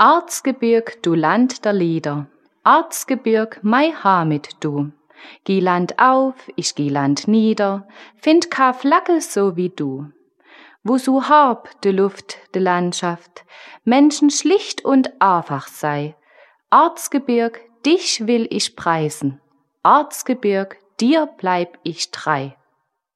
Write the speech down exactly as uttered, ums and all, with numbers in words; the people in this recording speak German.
Arzgebirg, du Land der Lieder, Arzgebirg, mei Hamid du. Geh Land auf, ich geh Land nieder, find ka Flagge so wie du. Wo so hab de Luft, de Landschaft, Menschen schlicht und einfach sei. Arzgebirg, dich will ich preisen, Arzgebirg, dir bleib ich treu.